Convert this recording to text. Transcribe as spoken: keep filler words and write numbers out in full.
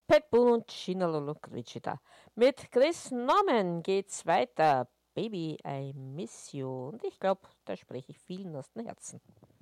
Pitbull und Gina Lollobrigida. Mit Chris Norman geht's weiter. Baby, I miss you. Und ich glaube, da spreche ich vielen aus dem Herzen.